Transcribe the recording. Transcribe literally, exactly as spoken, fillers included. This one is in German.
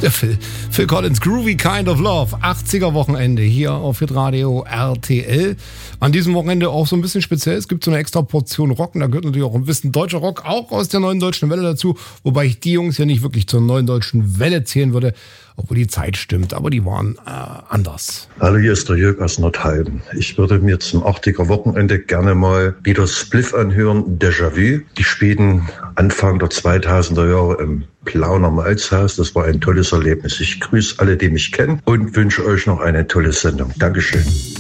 Der Phil. Phil Collins, Groovy Kind of Love. achtziger Wochenende hier auf Hitradio R T L. An diesem Wochenende auch so ein bisschen speziell. Es gibt so eine extra Portion Rock. Und da gehört natürlich auch ein bisschen deutscher Rock, auch aus der neuen deutschen Welle dazu. Wobei ich die Jungs ja nicht wirklich zur neuen deutschen Welle zählen würde. Obwohl die Zeit stimmt, aber die waren äh, anders. Hallo, hier ist der Jörg aus Nordheim. Ich würde mir zum achtziger Wochenende gerne mal wieder Spliff anhören, Déjà-vu. Die spielten Anfang der zweitausender Jahre im Plauner Malzhaus. Das war ein tolles Erlebnis. Ich grüße alle, die mich kennen und wünsche euch noch eine tolle Sendung. Dankeschön.